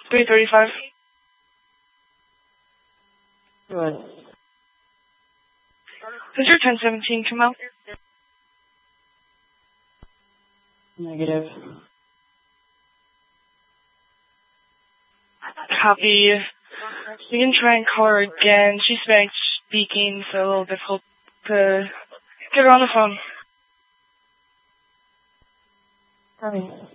335. Good. Does your 1017 come out? Negative. Copy. You can try and call her again. She's Spanish speaking, so a little difficult to get her on the phone. Copy.